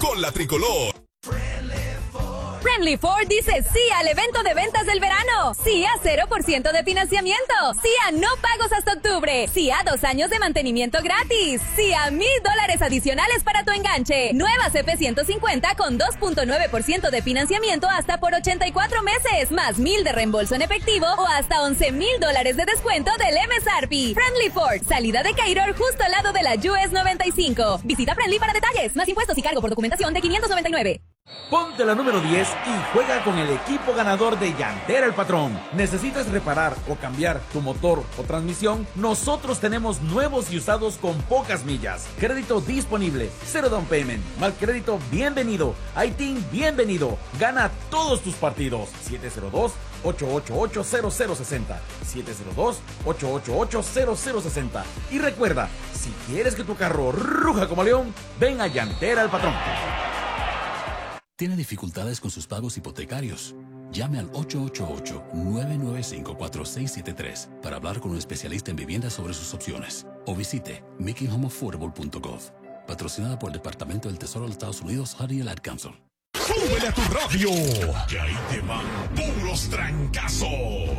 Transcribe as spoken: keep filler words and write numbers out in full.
con la tricolor. Friendly Ford dice sí al evento de ventas del verano. Sí a cero por ciento de financiamiento. Sí a no pagos hasta octubre. Sí a dos años de mantenimiento gratis. Sí a mil dólares adicionales para tu enganche. Nueva F ciento cincuenta con dos punto nueve por ciento de financiamiento hasta por ochenta y cuatro meses. Más mil de reembolso en efectivo o hasta once mil dólares de descuento del M S R P. Friendly Ford, salida de Cairo justo al lado de la U S noventa y cinco. Visita Friendly para detalles. Más impuestos y cargo por documentación de quinientos noventa y nueve. Ponte la número diez y juega con el equipo ganador de Llantera el Patrón. ¿Necesitas reparar o cambiar tu motor o transmisión? Nosotros tenemos nuevos y usados con pocas millas. Crédito disponible, cero down payment, mal crédito bienvenido, I T I N bienvenido. Gana todos tus partidos. siete cero dos, ocho ocho ocho, cero cero seis cero, siete cero dos, ocho ocho ocho, cero cero seis cero. Y recuerda, si quieres que tu carro ruja como león, ven a Llantera el Patrón. ¿Tiene dificultades con sus pagos hipotecarios? Llame al ocho ocho ocho, nueve nueve cinco, cuatro seis siete tres para hablar con un especialista en viviendas sobre sus opciones. O visite making home affordable punto gov. Patrocinada por el Departamento del Tesoro de los Estados Unidos, Harry Ad Council. ¡Súbele a tu radio! Que ahí te van puros trancazos.